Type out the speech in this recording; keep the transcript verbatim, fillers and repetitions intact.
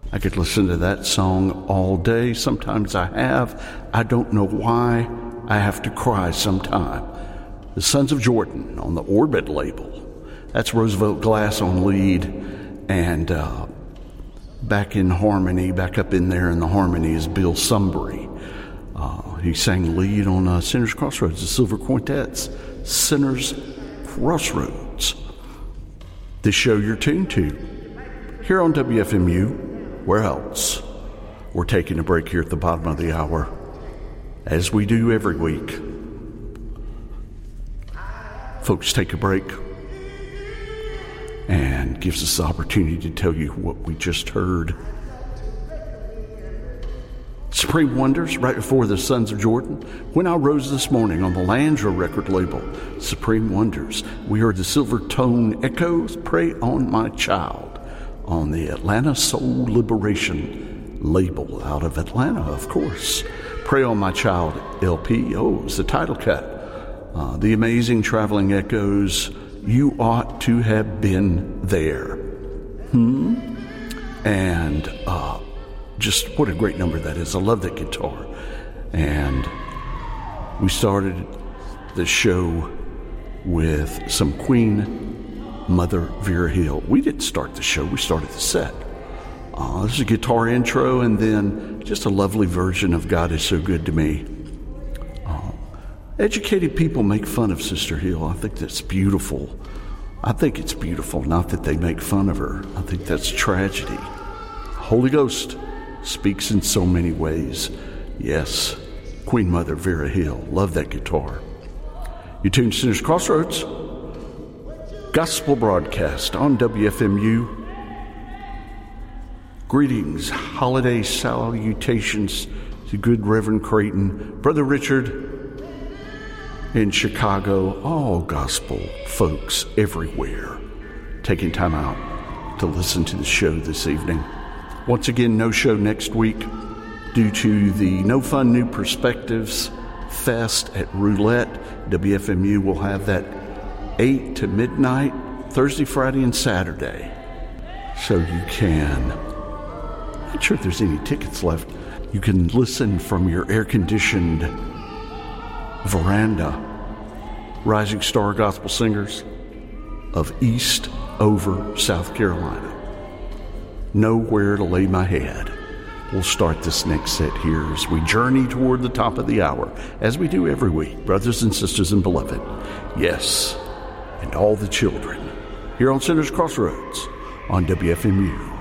I could listen to that song all day. Sometimes I have. I don't know why. I have to cry sometime. The Sons of Jordan on the Orbit label. That's Roosevelt Glass on lead. And uh, back in harmony, back up in there in the harmony is Bill Sunbury. Uh, he sang lead on uh, Sinners Crossroads, the Silver Quintet's Sinners Crossroads. This show you're tuned to here on W F M U. Where else? We're taking a break here at the bottom of the hour, as we do every week. Folks, take a break and gives us the opportunity to tell you what we just heard. Supreme Wonders, right before the Sons of Jordan. When I Rose This Morning on the Landra record label, Supreme Wonders. We heard the Silver Tone Echoes, Pray on My Child, on the Atlanta Soul Liberation label, out of Atlanta, of course. Pray on My Child L P. Oh, it's the title cut. Uh, the Amazing Traveling Echoes, You Ought to Have Been There. Hmm? And uh, just what a great number that is. I love that guitar. And we started the show with some Queen Mother Vera Hill. We didn't start the show, we started the set. Uh, this is a guitar intro and then just a lovely version of God Is So Good to Me. Uh, educated people make fun of Sister Hill. I think that's beautiful. I think it's beautiful, not that they make fun of her. I think that's tragedy. Holy Ghost speaks in so many ways. Yes, Queen Mother Vera Hill. Love that guitar. You tuned to Sinners Crossroads Gospel broadcast on W F M U. Greetings, holiday salutations to good Reverend Creighton, Brother Richard in Chicago, all gospel folks everywhere taking time out to listen to the show this evening. Once again, no show next week due to the No Fun New Perspectives Fest at Roulette. W F M U will have that eight to midnight, Thursday, Friday, and Saturday. So you can, I'm not sure if there's any tickets left, you can listen from your air-conditioned veranda. Rising Star Gospel Singers of Eastover, South Carolina. Nowhere to lay my head. We'll start this next set here as we journey toward the top of the hour, as we do every week, brothers and sisters and beloved. Yes, and all the children, here on Sinners Crossroads on W F M U.